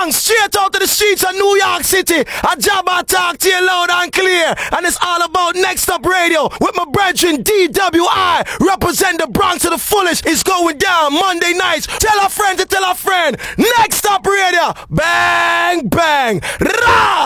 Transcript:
Bronx, straight out to the streets of New York City. A job I talk to you loud and clear. And it's all about Next Up Radio with my brethren DWI. Represent the Bronx to the fullest. It's going down Monday nights. Tell a friend to tell a friend. Next Up Radio. Bang, bang. Rah!